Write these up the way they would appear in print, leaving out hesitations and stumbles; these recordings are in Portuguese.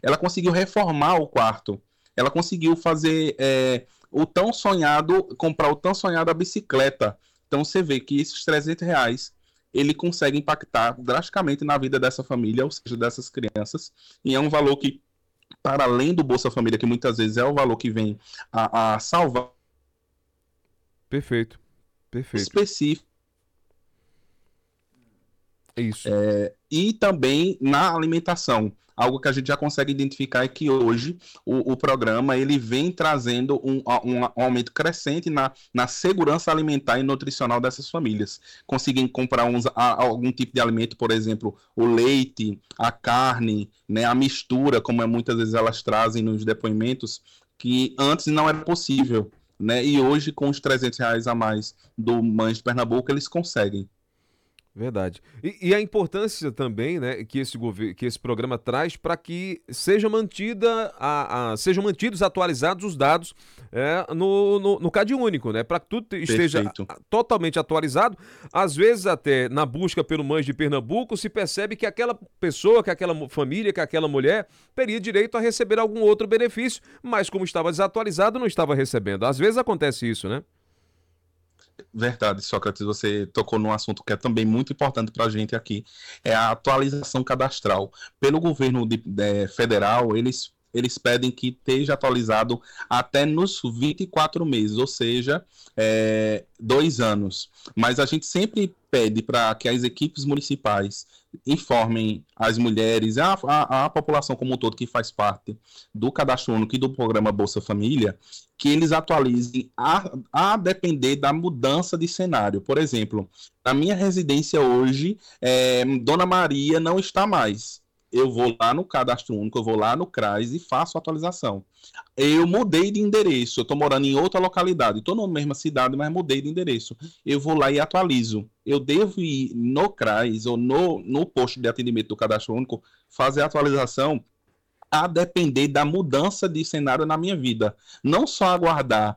ela conseguiu reformar o quarto, ela conseguiu fazer o tão sonhado, comprar o tão sonhado a bicicleta. Então você vê que esses R$ 300 ele consegue impactar drasticamente na vida dessa família, ou seja, dessas crianças, e é um valor que, para além do Bolsa Família, que muitas vezes é o valor que vem a salvar Perfeito, perfeito. específico. É isso. E também na alimentação. Algo que a gente já consegue identificar é que hoje o programa ele vem trazendo um aumento crescente na segurança alimentar e nutricional dessas famílias. Conseguem comprar algum tipo de alimento, por exemplo, o leite, a carne, né, a mistura, como muitas vezes elas trazem nos depoimentos, que antes não era possível. Né? E hoje, com os R$ 300 a mais do Mães de Pernambuco, eles conseguem. Verdade. E a importância também, né, que esse programa traz para que seja mantida sejam mantidos atualizados os dados no Cade Único, né? Para que tudo esteja Perfeito. totalmente atualizado. Às vezes, até na busca pelo Mães de Pernambuco, se percebe que aquela pessoa, que aquela família, que aquela mulher teria direito a receber algum outro benefício, mas como estava desatualizado, não estava recebendo. Às vezes acontece isso, né? Verdade, Sócrates, você tocou num assunto que é também muito importante para a gente aqui, é a atualização cadastral. Pelo governo federal, eles pedem que esteja atualizado até nos 24 meses, ou seja, 2 anos. Mas a gente sempre pede para que as equipes municipais informem as mulheres, a população como um todo que faz parte do Cadastro Único e do programa Bolsa Família, que eles atualizem a depender da mudança de cenário. Por exemplo, na minha residência hoje, Dona Maria não está mais. Eu vou lá no Cadastro Único, eu vou lá no CRAS e faço a atualização. Eu mudei de endereço, eu estou morando em outra localidade, estou na mesma cidade, mas mudei de endereço. Eu vou lá e atualizo. Eu devo ir no CRAS ou no posto de atendimento do Cadastro Único fazer a atualização a depender da mudança de cenário na minha vida. Não só aguardar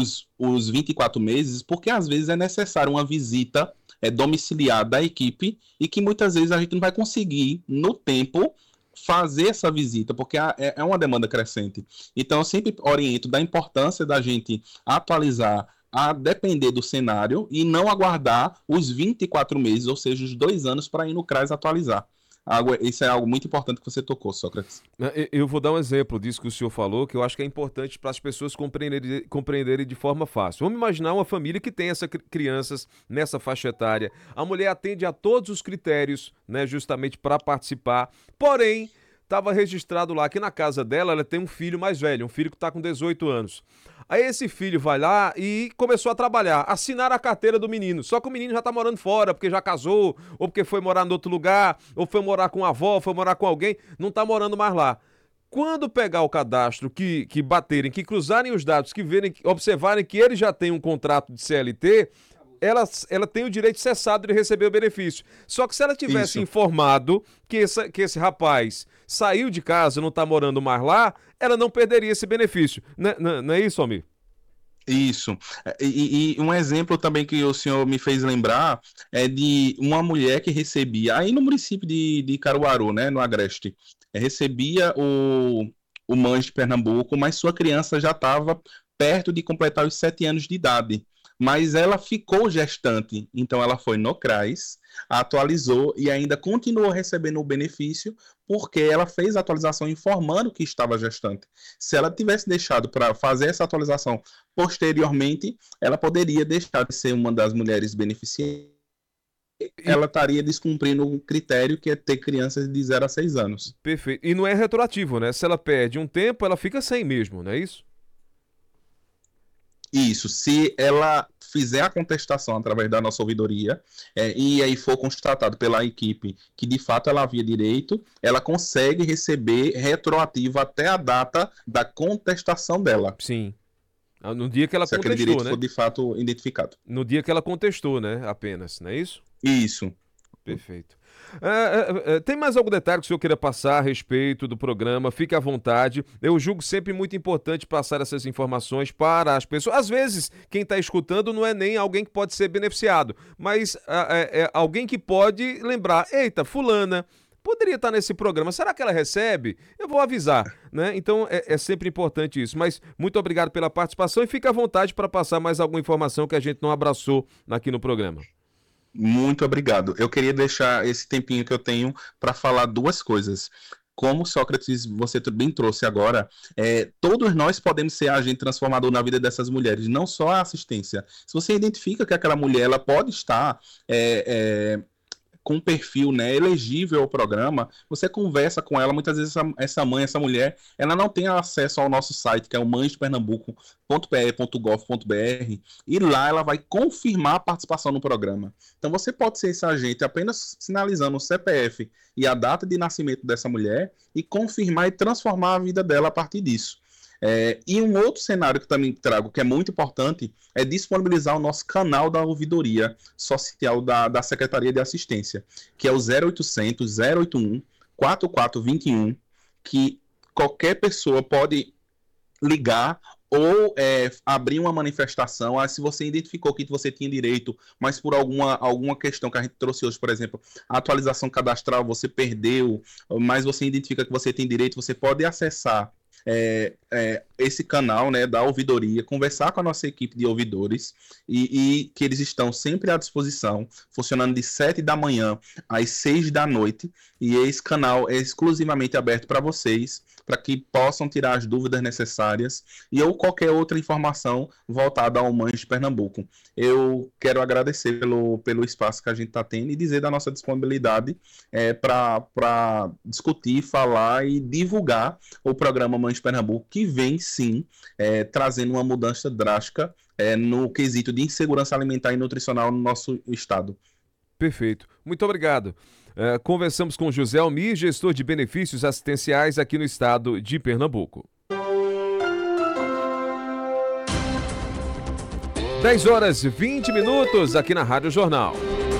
os 24 meses, porque às vezes é necessário uma visita domiciliar da equipe e que muitas vezes a gente não vai conseguir, no tempo, fazer essa visita, porque é uma demanda crescente. Então, eu sempre oriento da importância da gente atualizar a depender do cenário e não aguardar os 24 meses, ou seja, os 2 anos, para ir no CRAS atualizar. Isso é algo muito importante que você tocou, Sócrates. Eu vou dar um exemplo disso que o senhor falou, que eu acho que é importante para as pessoas compreenderem de forma fácil. Vamos imaginar uma família que tem essas crianças nessa faixa etária. A mulher atende a todos os critérios, né, justamente para participar. Porém, estava registrado lá que na casa dela ela tem um filho mais velho, um filho que está com 18 anos. Aí esse filho vai lá e começou a trabalhar, assinar a carteira do menino. Só que o menino já tá morando fora, porque já casou, ou porque foi morar em outro lugar, ou foi morar com a avó, foi morar com alguém, não tá morando mais lá. Quando pegar o cadastro, que baterem, que cruzarem os dados, que verem, observarem que ele já tem um contrato de CLT, ela tem o direito cessado de receber o benefício. Só que se ela tivesse Isso. informado que esse rapaz saiu de casa, não está morando mais lá, ela não perderia esse benefício. Não é isso, Almir? Isso. E um exemplo também que o senhor me fez lembrar é de uma mulher que recebia, aí no município de Caruaru, né, no Agreste, recebia o Mães de Pernambuco, mas sua criança já estava perto de completar os 7 anos de idade. Mas ela ficou gestante, então ela foi no CRAS, atualizou e ainda continuou recebendo o benefício porque ela fez a atualização informando que estava gestante. Se ela tivesse deixado para fazer essa atualização posteriormente, ela poderia deixar de ser uma das mulheres beneficiárias. E, Ela estaria descumprindo o critério que é ter crianças de 0 a 6 anos. perfeito. E não é retroativo, né? Se ela perde um tempo, ela fica sem mesmo, não é isso? Isso, se ela fizer a contestação através da nossa ouvidoria, e aí for constatado pela equipe que de fato ela havia direito, ela consegue receber retroativo até a data da contestação dela, Sim. No dia que ela se aquele contestou, direito né? for de fato identificado. No dia que ela contestou, né? Apenas, não é isso? Isso. Perfeito. Tem mais algum detalhe que o senhor queira passar a respeito do programa? Fique à vontade. Eu julgo sempre muito importante passar essas informações para as pessoas. Às vezes, quem está escutando não é nem alguém que pode ser beneficiado, mas é alguém que pode lembrar: eita, fulana poderia estar nesse programa. Será que ela recebe? Eu vou avisar, né? Então é sempre importante isso. Mas muito obrigado pela participação e fique à vontade para passar mais alguma informação que a gente não abraçou aqui no programa. Muito obrigado. Eu queria deixar esse tempinho que eu tenho para falar duas coisas. Como Sócrates, você bem trouxe agora, todos nós podemos ser agente transformador na vida dessas mulheres, não só a assistência. Se você identifica que aquela mulher ela pode estar com um perfil, né, elegível ao programa, você conversa com ela. Muitas vezes essa mãe, essa mulher, ela não tem acesso ao nosso site, que é o mãesdepernambuco.pe.gov.br, e lá ela vai confirmar a participação no programa. Então você pode ser esse agente apenas sinalizando o CPF e a data de nascimento dessa mulher e confirmar e transformar a vida dela a partir disso. E um outro cenário que também trago, que é muito importante, é disponibilizar o nosso canal da ouvidoria social da Secretaria de Assistência, que é o 0800 081 4421, que qualquer pessoa pode ligar ou abrir uma manifestação. Se você identificou que você tinha direito, mas por alguma questão que a gente trouxe hoje, por exemplo, a atualização cadastral, você perdeu, mas você identifica que você tem direito, você pode acessar esse canal, né, da ouvidoria, conversar com a nossa equipe de ouvidores e que eles estão sempre à disposição, funcionando de 7 da manhã às 6 da noite, e esse canal é exclusivamente aberto para vocês, para que possam tirar as dúvidas necessárias ou qualquer outra informação voltada ao Mães de Pernambuco. Eu quero agradecer pelo espaço que a gente está tendo e dizer da nossa disponibilidade para discutir, falar e divulgar o programa Mães de Pernambuco, que vem sim trazendo uma mudança drástica no quesito de insegurança alimentar e nutricional no nosso estado. Perfeito. Muito obrigado. Conversamos com José Almir, gestor de benefícios assistenciais aqui no estado de Pernambuco. 10h20 aqui na Rádio Jornal.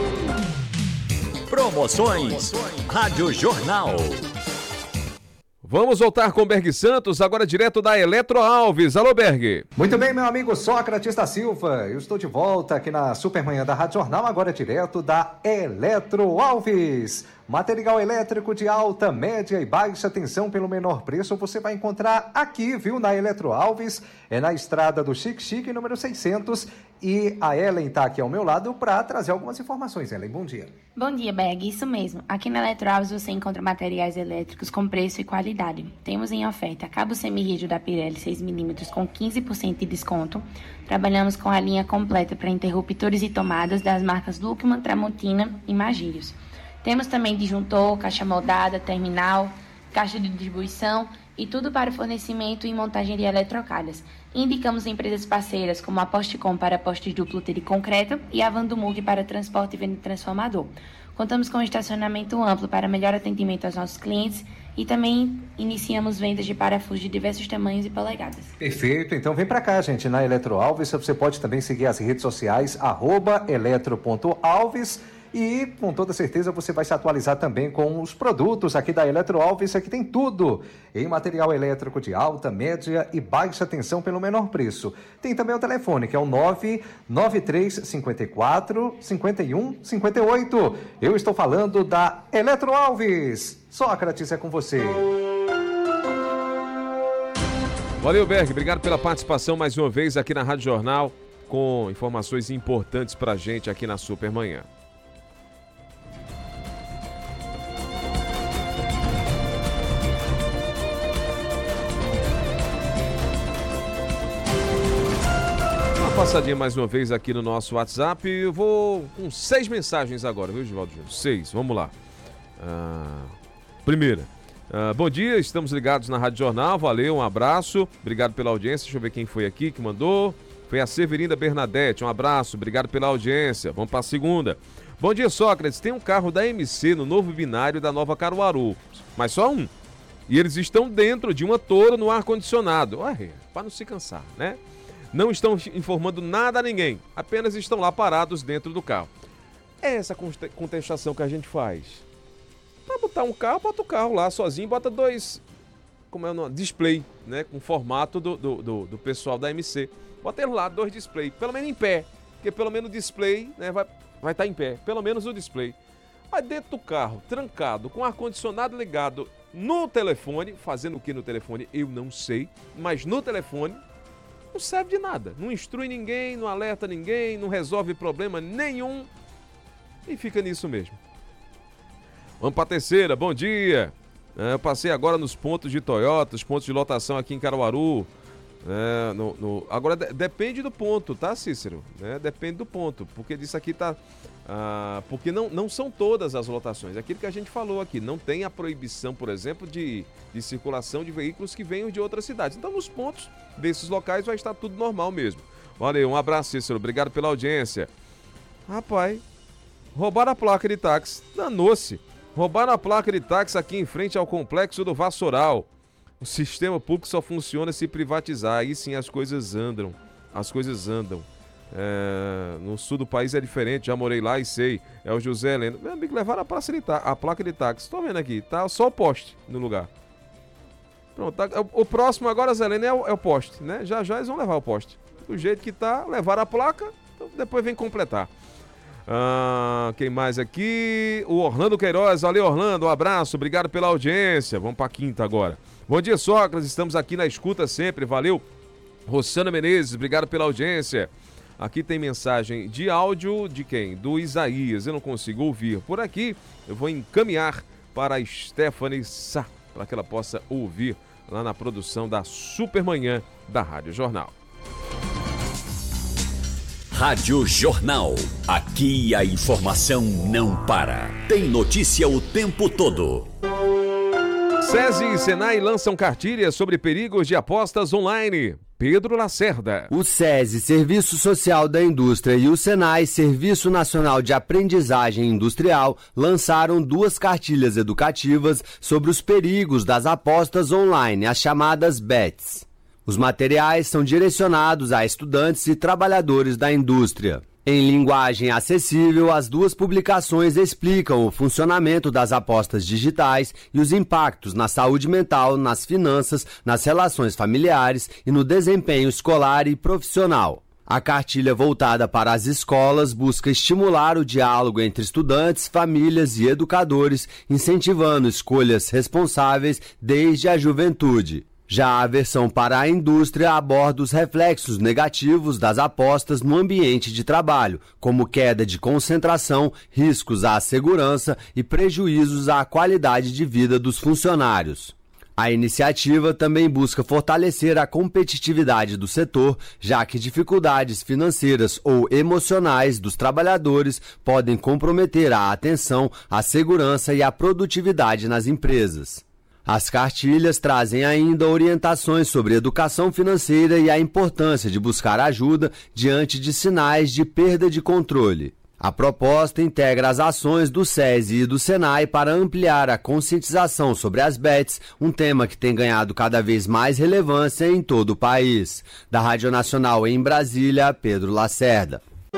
Promoções Rádio Jornal. Vamos voltar com Berg Santos, agora direto da Eletro Alves. Alô, Berg. Muito bem, meu amigo Sócrates da Silva. Eu estou de volta aqui na Supermanhã da Rádio Jornal, agora direto da Eletro Alves. Material elétrico de alta, média e baixa tensão pelo menor preço você vai encontrar aqui, viu, na Eletro Alves. É na estrada do Chique, número 600. E a Ellen está aqui ao meu lado para trazer algumas informações. Ellen, bom dia. Bom dia, Berg. Isso mesmo. Aqui na Eletro Alves você encontra materiais elétricos com preço e qualidade. Temos em oferta cabo semi-rígido da Pirelli 6mm com 15% de desconto. Trabalhamos com a linha completa para interruptores e tomadas das marcas Luckman, Tramontina e Magírios. Temos também disjuntor, caixa moldada, terminal, caixa de distribuição e tudo para fornecimento e montagem de eletrocalhas. Indicamos empresas parceiras como a Postcom para postes duplo T de concreto e a Vandumug para transporte e venda de transformador. Contamos com um estacionamento amplo para melhor atendimento aos nossos clientes e também iniciamos vendas de parafusos de diversos tamanhos e polegadas. Perfeito, então vem para cá, gente, na Eletro Alves. Você pode também seguir as redes sociais, @eletro.alves. E com toda certeza você vai se atualizar também com os produtos aqui da Eletro Alves. Aqui tem tudo em material elétrico de alta, média e baixa tensão pelo menor preço. Tem também o telefone, que é o 99354-5158. Eu estou falando da Eletro Alves. Sócrates, é com você. Valeu, Berg. Obrigado pela participação mais uma vez aqui na Rádio Jornal, com informações importantes pra gente aqui na Supermanhã. Passadinha mais uma vez aqui no nosso WhatsApp. Eu vou com 6 mensagens agora, viu, Givaldo Júnior? 6, vamos lá. Primeira. Bom dia, estamos ligados na Rádio Jornal. Valeu, um abraço. Obrigado pela audiência. Deixa eu ver quem foi aqui que mandou. Foi a Severina Bernadette. Um abraço, obrigado pela audiência. Vamos para a segunda. Bom dia, Sócrates. Tem um carro da MC no novo binário da Nova Caruaru, mas só um. E eles estão dentro de uma Toro no ar-condicionado. Para não se cansar, né? Não estão informando nada a ninguém, apenas estão lá parados dentro do carro. É essa contestação que a gente faz. Para botar um carro, bota o carro lá sozinho, bota 2, como é o nome? Display, né? Com formato do pessoal da MC. Bota ele lá, 2 display, pelo menos em pé, porque pelo menos o display, né, vai estar em pé, pelo menos o display. Mas dentro do carro, trancado, com o ar-condicionado ligado no telefone, fazendo o que no telefone? Eu não sei, mas no telefone não serve de nada. Não instrui ninguém, não alerta ninguém, não resolve problema nenhum e fica nisso mesmo. Vamos para a terceira, bom dia. Eu passei agora nos pontos de Toyota, os pontos de lotação aqui em Caruaru. Agora depende do ponto, tá, Cícero? Depende do ponto, porque disso aqui tá... porque não são todas as lotações. Aquilo que a gente falou aqui, não tem a proibição, por exemplo, de circulação de veículos que venham de outras cidades. Então, nos pontos desses locais vai estar tudo normal mesmo. Valeu, um abraço, Cícero. Obrigado pela audiência. Rapaz, roubaram a placa de táxi. Danou-se. Roubaram a placa de táxi aqui em frente ao Complexo do Vassoural. O sistema público só funciona se privatizar. Aí sim as coisas andam. As coisas andam. No sul do país é diferente, já morei lá e sei. É o José Heleno. Meu amigo, levaram a placa de táxi. Tô vendo aqui, tá só o poste no lugar. Pronto, o próximo agora, Zé Heleno, é o poste, né? Já eles vão levar o poste. Do jeito que tá, levaram a placa, então depois vem completar. Quem mais aqui? O Orlando Queiroz. Valeu, Orlando, um abraço, obrigado pela audiência. Vamos pra quinta agora. Bom dia, Sócrates, estamos aqui na escuta sempre, valeu. Rossana Menezes, obrigado pela audiência. Aqui tem mensagem de áudio de quem? Do Isaías, eu não consigo ouvir por aqui. Eu vou encaminhar para a Stephanie Sá, para que ela possa ouvir lá na produção da Supermanhã da Rádio Jornal. Rádio Jornal. Aqui a informação não para. Tem notícia o tempo todo. SESI e Senai lançam cartilhas sobre perigos de apostas online. Pedro Lacerda. O SESI, Serviço Social da Indústria, e o Senai, Serviço Nacional de Aprendizagem Industrial, lançaram 2 cartilhas educativas sobre os perigos das apostas online, as chamadas BETs. Os materiais são direcionados a estudantes e trabalhadores da indústria. Em linguagem acessível, as 2 publicações explicam o funcionamento das apostas digitais e os impactos na saúde mental, nas finanças, nas relações familiares e no desempenho escolar e profissional. A cartilha voltada para as escolas busca estimular o diálogo entre estudantes, famílias e educadores, incentivando escolhas responsáveis desde a juventude. Já a versão para a indústria aborda os reflexos negativos das apostas no ambiente de trabalho, como queda de concentração, riscos à segurança e prejuízos à qualidade de vida dos funcionários. A iniciativa também busca fortalecer a competitividade do setor, já que dificuldades financeiras ou emocionais dos trabalhadores podem comprometer a atenção, a segurança e a produtividade nas empresas. As cartilhas trazem ainda orientações sobre educação financeira e a importância de buscar ajuda diante de sinais de perda de controle. A proposta integra as ações do SESI e do Senai para ampliar a conscientização sobre as BETs, um tema que tem ganhado cada vez mais relevância em todo o país. Da Rádio Nacional em Brasília, Pedro Lacerda.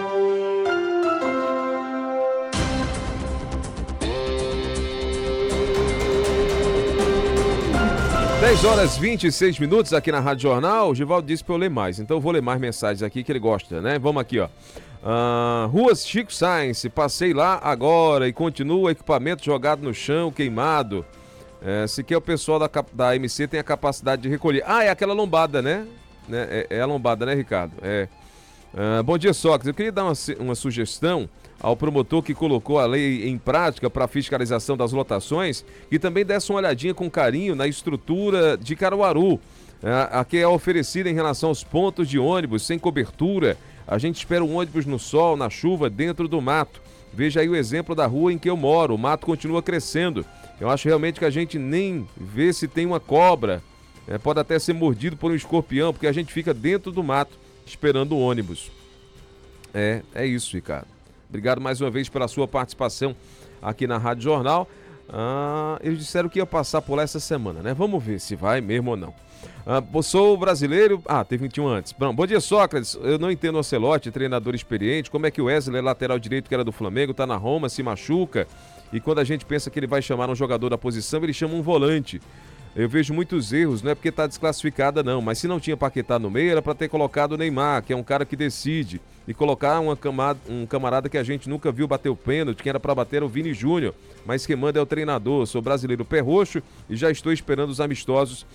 10h26 aqui na Rádio Jornal. O Givaldo disse para eu ler mais, então eu vou ler mais mensagens aqui que ele gosta, né? Vamos aqui, ó. Ruas Chico Sainz, passei lá agora e continua o equipamento jogado no chão, queimado. Sequer o pessoal da MC tem a capacidade de recolher. É aquela lombada, né? É a lombada, né, Ricardo? Bom dia, Sócrates. Eu queria dar uma sugestão ao promotor que colocou a lei em prática para a fiscalização das lotações e também desse uma olhadinha com carinho na estrutura de Caruaru, a que é oferecida em relação aos pontos de ônibus sem cobertura. A gente espera um ônibus no sol, na chuva, dentro do mato. Veja aí o exemplo da rua em que eu moro, o mato continua crescendo. Eu acho realmente que a gente nem vê se tem uma cobra, pode até ser mordido por um escorpião, porque a gente fica dentro do mato esperando o ônibus. É isso, Ricardo. Obrigado mais uma vez pela sua participação aqui na Rádio Jornal. Eles disseram que ia passar por lá essa semana, né? Vamos ver se vai mesmo ou não. Sou brasileiro... teve 21 antes. Bom dia, Sócrates. Eu não entendo o Ancelotti, treinador experiente. Como é que o Wesley, lateral direito que era do Flamengo, tá na Roma, se machuca? E quando a gente pensa que ele vai chamar um jogador da posição, ele chama um volante. Eu vejo muitos erros, não é porque tá desclassificada não, mas se não tinha Paquetá no meio, era para ter colocado o Neymar, que é um cara que decide, e colocar um camarada que a gente nunca viu bater o pênalti, quem era para bater era o Vini Júnior, mas quem manda é o treinador. Sou brasileiro pé roxo e já estou esperando os amistosos